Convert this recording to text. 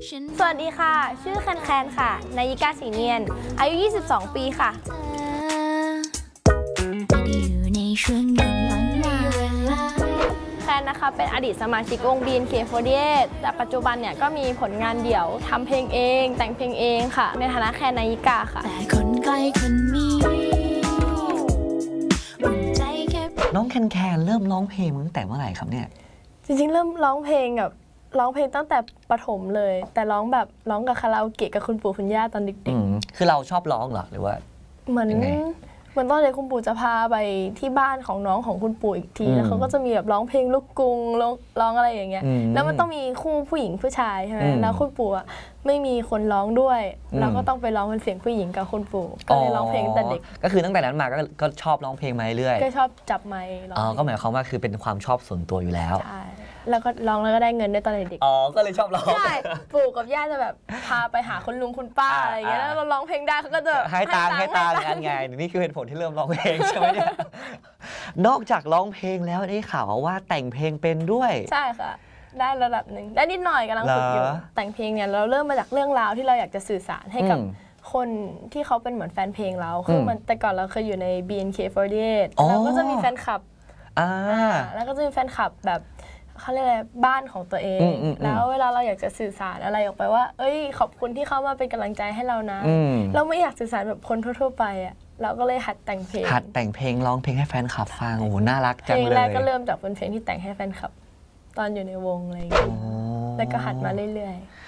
สวัสดีค่ะชื่อแคนแคนค่ะนายิกาสีเนียนอายุ22 ปีค่ะแคนนะคะเป็นอดีตสมาชิกวง BNK48 แต่ปัจจุบันเนี่ยก็มีผลงานเดี่ยวทำเพลงเองแต่งเพลงเองค่ะในฐานะแคนนายิกาค่ะน้องแคนแคนเริ่มร้องเพลงตั้งแต่เมื่อไหร่ครับเนี่ยจริงๆเริ่มร้องเพลงตั้งแต่ประถมเลยแต่ร้องกับคาราโอเกะกับคุณปู่คุณย่าตอนเด็กๆคือเราชอบร้องเหรอหรือว่าเหมือนตอนเด็กคุณปู่จะพาไปที่บ้านของน้องของคุณปู่อีกทีแล้วเขาก็จะมีแบบร้องเพลงลูกกรุงร้องอะไรอย่างเงี้ยแล้วมันต้องมีคู่ผู้หญิงผู้ชายใช่ไหมแล้วคุณปู่ไม่มีคนร้องด้วยเราก็ต้องไปร้องเป็นเสียงผู้หญิงกับคุณปู่ก็เลยร้องเพลงแต่เด็กก็คือตั้งแต่นั้นมาก็ชอบร้องเพลงมาเรื่อยก็ชอบจับไมค์ร้องก็หมายความว่าคือเป็นความชอบส่วนตัวอยู่แล้วใช่แล้วก็ร้องแล้วก็ได้เงินด้วยตอนเด็กก็เลยชอบร้องใช่ปู่กับย่าจะแบบพาไปหาคุณลุงคุณป้าอะไรอย่างเงี้ยแล้วเราร้องเพลงได้เขาก็จะให้ตังค์กันไงนี่คือเป็นผลที่เริ่มร้องเพลงใช่ไหมเนี่ยนอกจากร้องเพลงแล้วได้ข่าวว่าแต่งเพลงเป็นด้วยใช่ค่ะได้ระดับหนึ่งได้นิดหน่อยกำลังฝึกอยู่แต่งเพลงเนี่ยเราเริ่มมาจากเรื่องราวที่เราอยากจะสื่อสารให้กับคนที่เขาเป็นเหมือนแฟนเพลงเราคือมันแต่ก่อนเราเคยอยู่ใน BNK48 เราก็จะมีแฟนคลับแล้วก็จะมีแฟนคลับแบบเขาเรียกอะไรบ้านของตัวเองแล้วเวลาเราอยากจะสื่อสารอะไรออกไปว่าเอ้ยขอบคุณที่เขามาเป็นกำลังใจให้เรานะเราไม่อยากสื่อสารแบบคนทั่วๆไปอ่ะเราก็เลยหัดแต่งเพลงร้องเพลงให้แฟนคลับฟังโอ้น่ารักจังเลยเพลงแรกก็เริ่มจากเป็นเพลงที่แต่งให้แฟนคลับตอนอยู่ในวงอะไรอย่างเงี้ยแล้วก็หัดมาเรื่อยๆ